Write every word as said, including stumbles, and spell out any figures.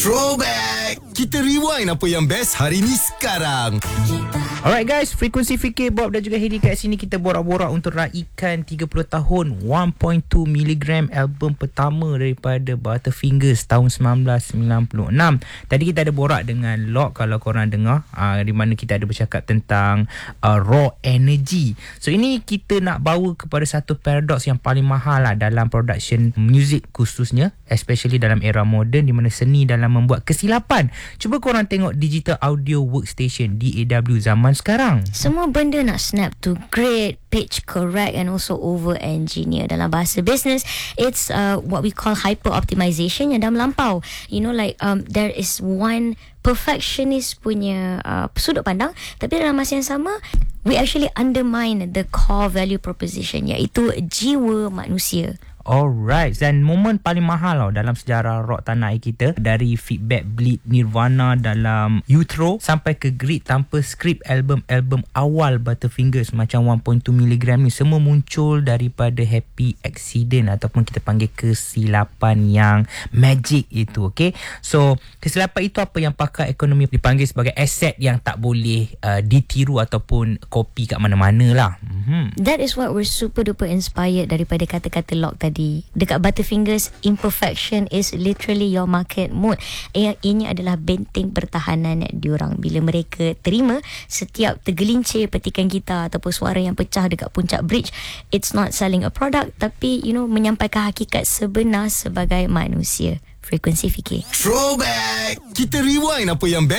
Throwback. Kita rewind apa yang best hari ni sekarang. Alright guys, Frekuensi Fikir, Bob dan juga Heidi kat sini. Kita borak-borak untuk raikan tiga puluh tahun one point two miligram album pertama daripada Butterfingers tahun sembilan belas sembilan puluh enam. Tadi kita ada borak dengan Lock, kalau korang dengar, uh, di mana kita ada bercakap tentang uh, raw energy. So ini kita nak bawa kepada satu paradoks yang paling mahal lah dalam production music khususnya, especially dalam era moden, di mana seni dalam membuat kesilapan. Cuba korang tengok digital audio workstation D A W zaman sekarang. Semua benda nak snap to great, pitch correct and also over engineer. Dalam bahasa business, it's uh, what we call hyper optimization yang dah melampau. You know, like um, there is one perfectionist punya uh, sudut pandang, tapi dalam masa yang sama we actually undermine the core value proposition, iaitu jiwa manusia. Alright, dan momen paling mahal tau dalam sejarah rock tanah air kita, dari feedback Bleed, Nirvana dalam Utro sampai ke Grit tanpa skrip, album-album awal Butterfingers macam one point two miligram ni, semua muncul daripada happy accident ataupun kita panggil kesilapan yang magic itu. Okay, so kesilapan itu apa yang pakar ekonomi dipanggil sebagai aset yang tak boleh uh, ditiru ataupun copy kat mana-mana lah. Mm-hmm. That is what we're super duper inspired daripada kata-kata Lock tadi. Dekat Butterfingers, imperfection is literally your market mode. Yang ini adalah benteng pertahanan diorang. Bila mereka terima setiap tergelincir petikan gitar ataupun suara yang pecah dekat puncak bridge, it's not selling a product, tapi you know, menyampaikan hakikat sebenar sebagai manusia. Frekuensi Fikir. Throwback. Kita rewind apa yang best